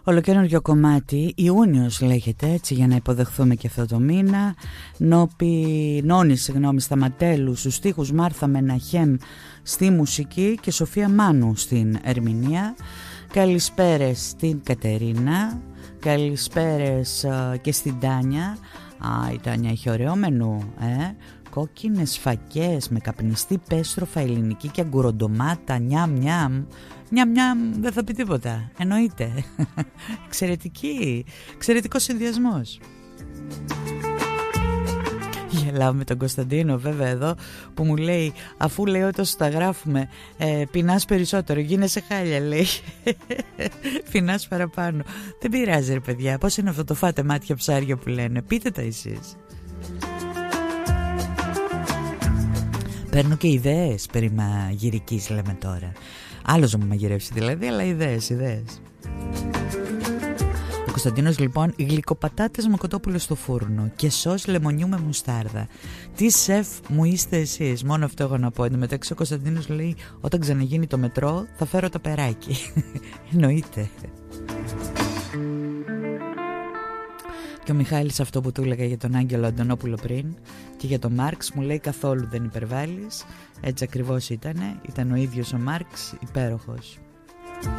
Ολοκαίνουργιο κομμάτι, Ιούνιος λέγεται, έτσι για να υποδεχθούμε και αυτό το μήνα. Νόνη Σταματέλου στους στίχους, Μάρθα Μεναχέμ στη μουσική και Σοφία Μάνου στην ερμηνεία. Καλησπέρες στην Κατερίνα, καλησπέρες και στην Τάνια. Η Τάνια έχει ωραίο μενού, κόκκινες φακές με καπνιστή πέστροφα ελληνική και αγκουροντομάτα, νιάμ νιάμ. Νιάμ νιάμ δεν θα πει τίποτα, εννοείται. Εξαιρετικός συνδυασμός. Γελάω με τον Κωνσταντίνο βέβαια εδώ που μου λέει, αφού λέει όταν τα γράφουμε πεινάς περισσότερο, γίνεσαι χάλια λέει. Πεινάς παραπάνω. Δεν πειράζει ρε παιδιά, πώς είναι αυτό το φάτε μάτια ψάρια που λένε, πείτε τα εσείς. Παίρνω και ιδέες περί μαγειρικής λέμε τώρα. Άλλος να μου μαγειρεύσει δηλαδή, αλλά ιδέες. Ο Κωνσταντίνος λοιπόν, γλυκοπατάτες με κοτόπουλο στο φούρνο και σως λεμονιού με μουστάρδα. Τι σεφ μου είστε εσείς, μόνο αυτό έχω να πω. Εν τω μεταξύ ο Κωνσταντίνος λέει, όταν ξαναγίνει το μετρό θα φέρω το περάκι. Εννοείται. Και ο Μιχάλης αυτό που του έλεγα για τον Άγγελο Αντωνόπουλο πριν και για τον Μάρξ μου λέει καθόλου δεν υπερβάλλεις. Έτσι ακριβώς ήταν ο ίδιος ο Μάρξ, υπέροχος.